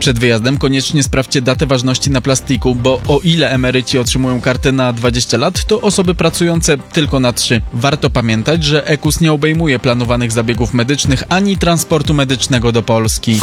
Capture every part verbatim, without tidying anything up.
Przed wyjazdem koniecznie sprawdźcie datę ważności na plastiku, bo o ile emeryci otrzymują kartę na dwadzieścia lat, to osoby pracujące tylko na trzy. Warto pamiętać, że E K U S nie obejmuje planowanych zabiegów medycznych ani transportu medycznego do Polski.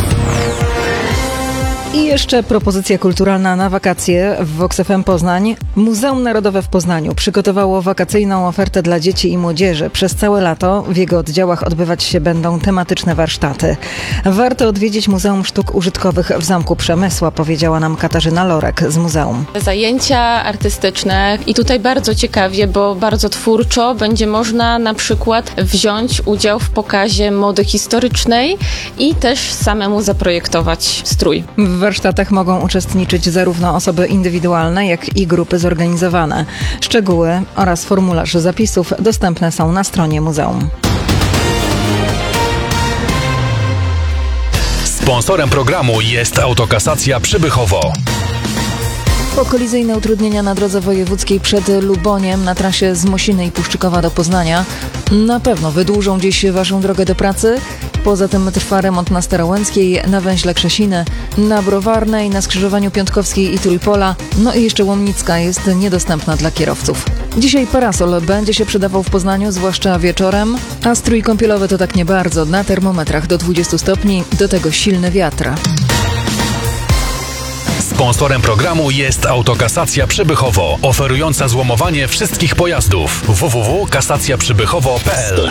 I jeszcze propozycja kulturalna na wakacje w Vox F M Poznań. Muzeum Narodowe w Poznaniu przygotowało wakacyjną ofertę dla dzieci i młodzieży. Przez całe lato w jego oddziałach odbywać się będą tematyczne warsztaty. Warto odwiedzić Muzeum Sztuk Użytkowych w Zamku Przemysła, powiedziała nam Katarzyna Lorek z muzeum. Zajęcia artystyczne i tutaj bardzo ciekawie, bo bardzo twórczo będzie można na przykład wziąć udział w pokazie mody historycznej i też samemu zaprojektować strój. W warsztatach mogą uczestniczyć zarówno osoby indywidualne, jak i grupy zorganizowane. Szczegóły oraz formularz zapisów dostępne są na stronie muzeum. Sponsorem programu jest Autokasacja Przybychowo. Pokolizyjne utrudnienia na drodze wojewódzkiej przed Luboniem na trasie z Mosiny i Puszczykowa do Poznania na pewno wydłużą dziś waszą drogę do pracy. Poza tym trwa remont na Starołęckiej, na węźle Krzesiny, na Browarnej, na skrzyżowaniu Piątkowskiej i Trójpola, no i jeszcze Łomnicka jest niedostępna dla kierowców. Dzisiaj parasol będzie się przydawał w Poznaniu, zwłaszcza wieczorem, a strój kąpielowy to tak nie bardzo, na termometrach do dwudziestu stopni, do tego silny wiatr. Sponsorem programu jest Autokasacja Przybychowo, oferująca złomowanie wszystkich pojazdów. w w w kropka kasacja przybychowo kropka p l